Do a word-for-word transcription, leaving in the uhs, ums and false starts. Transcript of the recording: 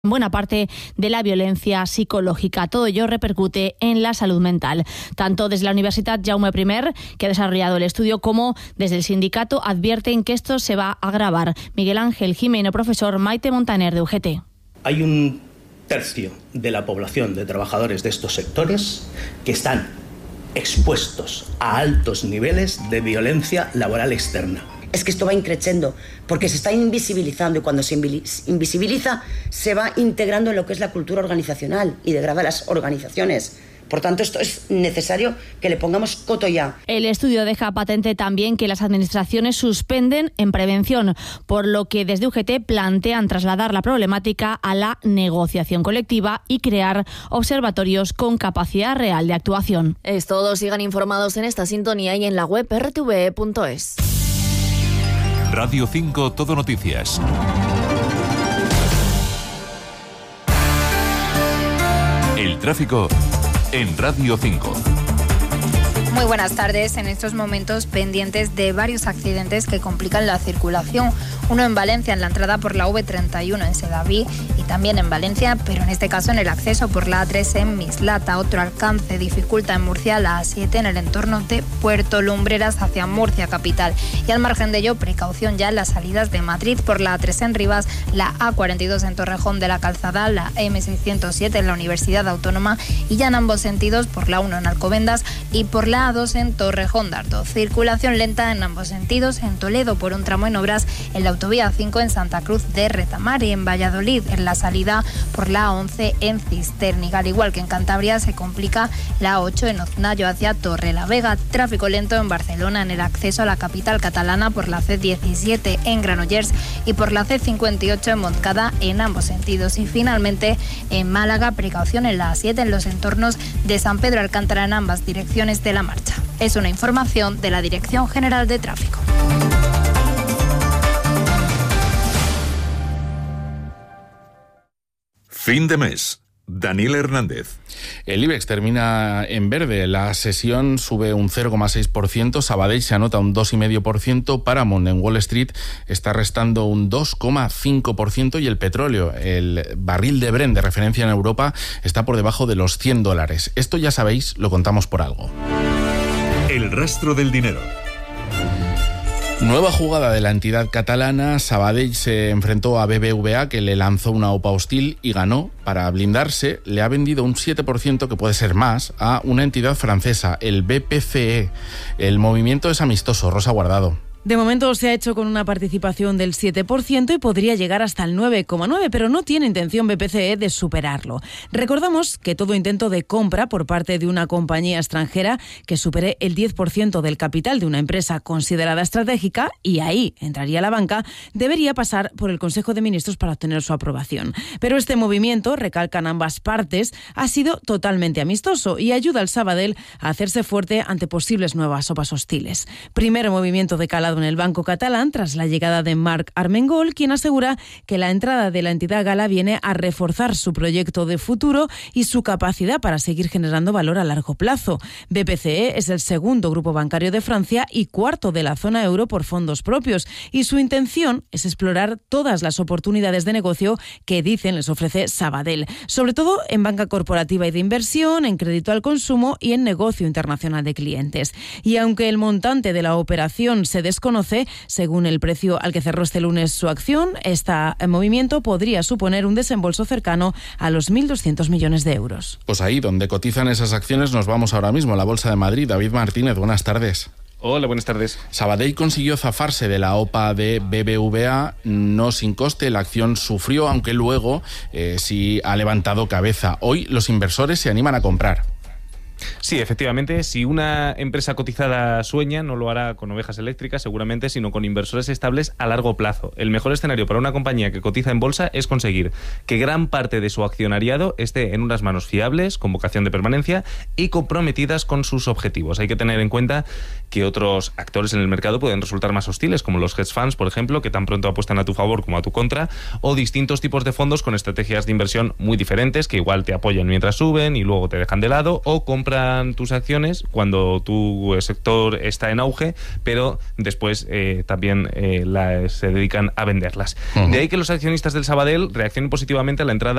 buena parte de la violencia psicológica. Todo ello repercute en la salud mental. Tanto desde la Universidad Jaume I, que ha desarrollado el estudio, como desde el sindicato advierten que esto se va a agravar. Miguel Ángel Jimeno, profesor. Maite Montaner, de U G T. Hay un tercio de la población de trabajadores de estos sectores que están expuestos a altos niveles de violencia laboral externa. Es que esto va increciendo, porque se está invisibilizando, y cuando se invisibiliza se va integrando en lo que es la cultura organizacional y degrada las organizaciones. Por tanto, esto es necesario que le pongamos coto ya. El estudio deja patente también que las administraciones suspenden en prevención, por lo que desde U G T plantean trasladar la problemática a la negociación colectiva y crear observatorios con capacidad real de actuación. Es todo. Sigan informados en esta sintonía y en la web erre te ve e punto es. Radio cinco Todo Noticias. El tráfico en Radio cinco. Muy buenas tardes. En estos momentos pendientes de varios accidentes que complican la circulación. Uno en Valencia, en la entrada por la ve treinta y uno en Sedaví, y también en Valencia, pero en este caso en el acceso por la A tres en Mislata. Otro alcance dificulta en Murcia la A siete en el entorno de Puerto Lumbreras hacia Murcia capital. Y al margen de ello, precaución ya en las salidas de Madrid por la A tres en Rivas, la A cuarenta y dos en Torrejón de la Calzada, la eme seiscientos siete en la Universidad Autónoma, y ya en ambos sentidos por la uno en Alcobendas y por la A dos en Torrejón de Ardoz. Circulación lenta en ambos sentidos en Toledo por un tramo en obras en la autovía cinco en Santa Cruz de Retamar, y en Valladolid en la salida por la A once en Cisterniga. Al igual que en Cantabria, se complica la A ocho en Oznayo hacia Torrelavega. Tráfico lento en Barcelona en el acceso a la capital catalana por la ce diecisiete en Granollers y por la ce cincuenta y ocho en Montcada en ambos sentidos. Y finalmente en Málaga, precaución en la A siete en los entornos de San Pedro Alcántara en ambas direcciones de la marcha. Es una información de la Dirección General de Tráfico. Fin de mes. Daniel Hernández. El IBEX termina en verde. La sesión sube un cero coma seis por ciento. Sabadell se anota un dos coma cinco por ciento. Paramount en Wall Street está restando un dos coma cinco por ciento. Y el petróleo, el barril de Brent de referencia en Europa, está por debajo de los cien dólares. Esto ya sabéis, lo contamos por algo. El rastro del dinero. Nueva jugada de la entidad catalana. Sabadell se enfrentó a B B V A, que le lanzó una OPA hostil y ganó. Para blindarse, le ha vendido un siete por ciento, que puede ser más, a una entidad francesa, el B P C E. El movimiento es amistoso. Rosa Guardado. De momento se ha hecho con una participación del siete por ciento y podría llegar hasta el nueve coma nueve por ciento, pero no tiene intención B P C E de superarlo. Recordamos que todo intento de compra por parte de una compañía extranjera que supere el diez por ciento del capital de una empresa considerada estratégica, y ahí entraría la banca, debería pasar por el Consejo de Ministros para obtener su aprobación. Pero este movimiento, recalcan ambas partes, ha sido totalmente amistoso y ayuda al Sabadell a hacerse fuerte ante posibles nuevas OPAs hostiles. Primer movimiento de calado en el Banco Catalán tras la llegada de Marc Armengol, quien asegura que la entrada de la entidad gala viene a reforzar su proyecto de futuro y su capacidad para seguir generando valor a largo plazo. B P C E es el segundo grupo bancario de Francia y cuarto de la zona euro por fondos propios, y su intención es explorar todas las oportunidades de negocio que dicen les ofrece Sabadell, sobre todo en banca corporativa y de inversión, en crédito al consumo y en negocio internacional de clientes. Y aunque el montante de la operación se desconoce, conoce, según el precio al que cerró este lunes su acción, este movimiento podría suponer un desembolso cercano a los mil doscientos millones de euros. Pues ahí donde cotizan esas acciones nos vamos ahora mismo, a la Bolsa de Madrid. David Martínez, buenas tardes. Hola, buenas tardes. Sabadell consiguió zafarse de la OPA de B B V A, no sin coste. La acción sufrió, aunque luego eh, sí ha levantado cabeza. Hoy los inversores se animan a comprar. Sí, efectivamente, si una empresa cotizada sueña, no lo hará con ovejas eléctricas seguramente, sino con inversores estables a largo plazo. El mejor escenario para una compañía que cotiza en bolsa es conseguir que gran parte de su accionariado esté en unas manos fiables, con vocación de permanencia y comprometidas con sus objetivos. Hay que tener en cuenta que otros actores en el mercado pueden resultar más hostiles, como los hedge funds, por ejemplo, que tan pronto apuestan a tu favor como a tu contra, o distintos tipos de fondos con estrategias de inversión muy diferentes, que igual te apoyan mientras suben y luego te dejan de lado, o compran compran tus acciones cuando tu sector está en auge, pero después eh, también eh, la, se dedican a venderlas. Uh-huh. De ahí que los accionistas del Sabadell reaccionen positivamente a la entrada